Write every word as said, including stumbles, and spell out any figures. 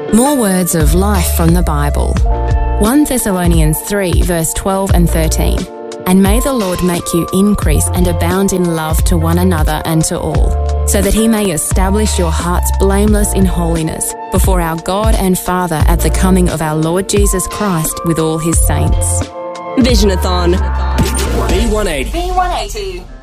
More words of life from the Bible. First Thessalonians three, verse twelve and thirteen. And may the Lord make you increase and abound in love to one another and to all, so that he may establish your hearts blameless in holiness before our God and Father at the coming of our Lord Jesus Christ with all his saints. Visionathon. B one eighty. B one eighty.